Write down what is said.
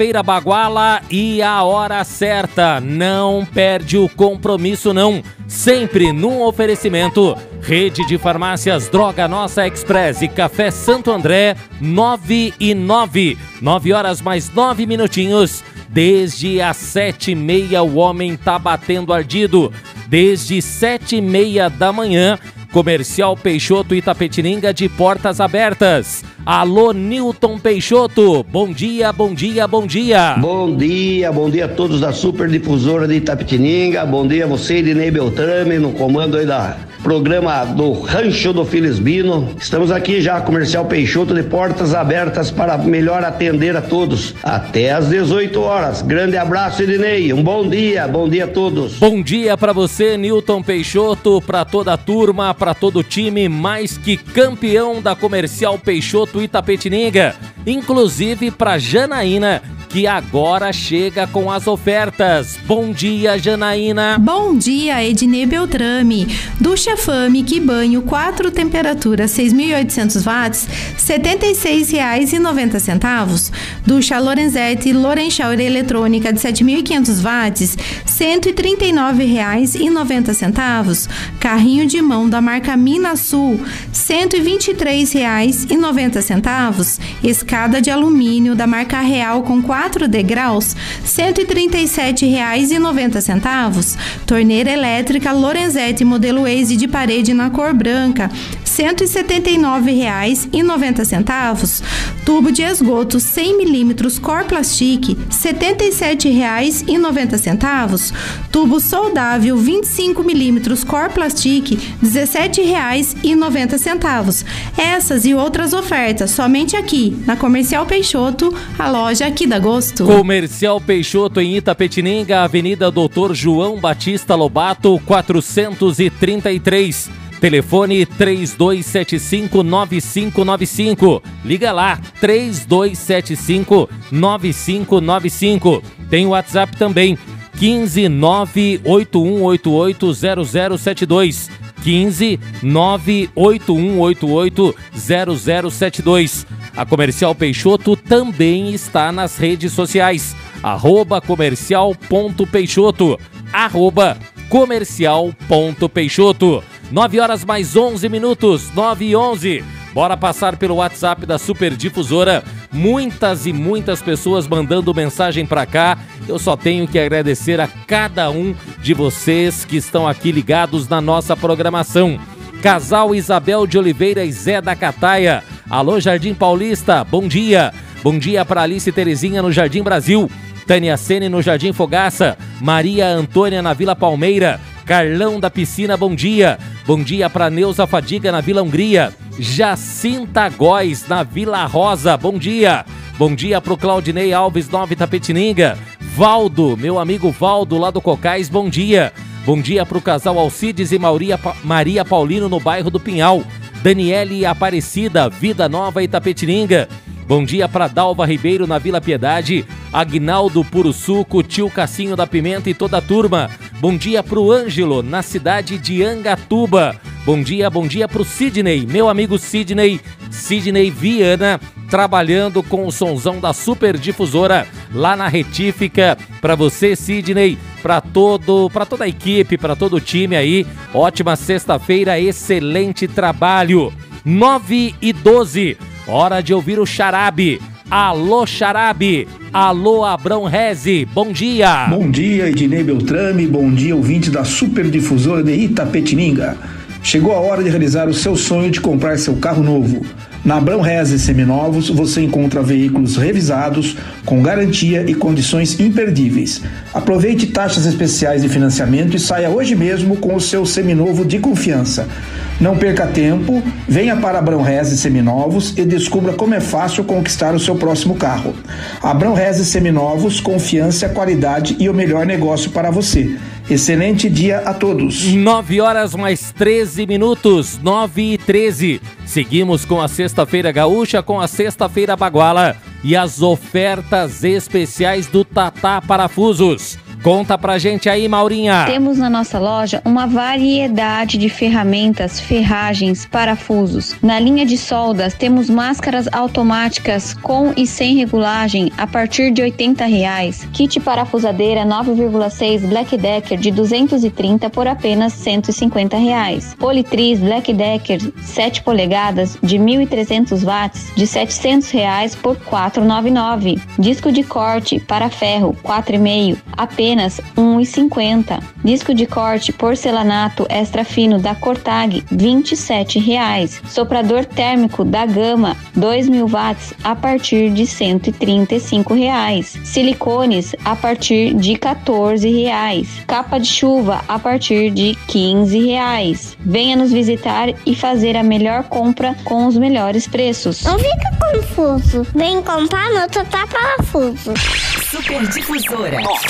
Sexta-feira baguala e a hora certa. Não perde o compromisso, não. Sempre num oferecimento. Rede de farmácias Droga Nossa Express e Café Santo André, 9 e 9. 9 horas mais 9 minutinhos. Desde as 7h30 o homem tá batendo ardido. Desde 7h30 da manhã, Comercial Peixoto Itapetininga de portas abertas. Alô, Newton Peixoto. Bom dia, bom dia, bom dia. Bom dia a todos da Super Difusora de Itapetininga. Bom dia a você, Ednei Beltrame, no comando aí da programa do Rancho do Filisbino. Estamos aqui já, Comercial Peixoto de portas abertas para melhor atender a todos. Até às 18 horas. Grande abraço, Ednei. Um bom dia a todos. Bom dia para você, Newton Peixoto, para toda a turma, para todo o time, mais que campeão da Comercial Peixoto Itapetininga, inclusive para Janaína, que agora chega com as ofertas. Bom dia, Janaína. Bom dia, Ednei Beltrame. Ducha Famic banho 4 temperaturas 6.800 watts, R$ 76,90. Ducha Lorenzetti Shower eletrônica de 7.500 watts, R$ 139,90. Carrinho de mão da marca Minasul, R$ 123,90. Escada de alumínio da marca Real com 4 degraus, R$ 137,90. Torneira elétrica Lorenzetti modelo Waze de parede na cor branca, R$ 179,90. Tubo de esgoto 100 mm Cor Plastic, R$ 77,90. Tubo soldável 25 mm Cor Plastic, R$ 17,90. Essas e outras ofertas somente aqui na Comercial Peixoto, a loja aqui da Gosto. Comercial Peixoto em Itapetininga, Avenida Doutor João Batista Lobato, 433. Telefone 3275-9595. Liga lá, 3275-9595. Tem o WhatsApp também, 15981880072. 15981880072. A Comercial Peixoto também está nas redes sociais. @comercial.peixoto. @comercial.peixoto. 9 horas mais 11 minutos, 9 e 11. Bora passar pelo WhatsApp da Super Difusora. Muitas e muitas pessoas mandando mensagem para cá. Eu só tenho que agradecer a cada um de vocês que estão aqui ligados na nossa programação. Casal Isabel de Oliveira e Zé da Cataia. Alô, Jardim Paulista, bom dia. Bom dia para Alice Terezinha no Jardim Brasil. Tânia Sene no Jardim Fogaça. Maria Antônia na Vila Palmeira. Carlão da Piscina, bom dia. Bom dia para Neuza Fadiga na Vila Hungria. Jacinta Góes na Vila Rosa, bom dia. Bom dia para o Claudinei Alves, Nova Itapetininga. Valdo, meu amigo Valdo lá do Cocais, bom dia. Bom dia para o casal Alcides e Maria Paulino no bairro do Pinhal. Daniele Aparecida, Vida Nova Itapetininga. Bom dia para Dalva Ribeiro na Vila Piedade, Agnaldo Puro Suco, Tio Cassinho da Pimenta e toda a turma. Bom dia pro Ângelo na cidade de Angatuba. Bom dia pro Sidney, meu amigo Sidney Viana, trabalhando com o sonzão da Super Difusora lá na Retífica. Para você, Sidney, para toda a equipe, para todo o time aí. Ótima sexta-feira, excelente trabalho. 9 e 12. Hora de ouvir o Xarabe. Alô, Xarabe. Alô, Abrão Reze. Bom dia. Bom dia, Ednei Beltrame. Bom dia, ouvinte da Super Difusora de Itapetininga. Chegou a hora de realizar o seu sonho de comprar seu carro novo. Na Abrão Reze Seminovos você encontra veículos revisados, com garantia e condições imperdíveis. Aproveite taxas especiais de financiamento e saia hoje mesmo com o seu seminovo de confiança. Não perca tempo, venha para Abrão Reze Seminovos e descubra como é fácil conquistar o seu próximo carro. Abrão Reze Seminovos, confiança, qualidade e o melhor negócio para você. Excelente dia a todos. 9 horas mais 13 minutos, 9 e 13. Seguimos com a Sexta-feira Gaúcha, com a Sexta-feira Baguala e as ofertas especiais do Tatá Parafusos. Conta pra gente aí, Maurinha. Temos na nossa loja uma variedade de ferramentas, ferragens, parafusos. Na linha de soldas, temos máscaras automáticas com e sem regulagem a partir de R$80. Kit parafusadeira 9,6 Black Decker de 230 por apenas R$150. Politriz Black Decker 7 polegadas de 1.300 watts de R$700 por R$499. Disco de corte para ferro 4,5 apenas R$1,50. Disco de corte porcelanato extra fino da Cortag R$27. Soprador térmico da Gama 2.000 watts a partir de R$135. Silicones a partir de R$14. Capa de chuva a partir de R$15. Venha nos visitar e fazer a melhor compra com os melhores preços. Não fica confuso. Vem comprar no Total Parafuso. Super Difusora.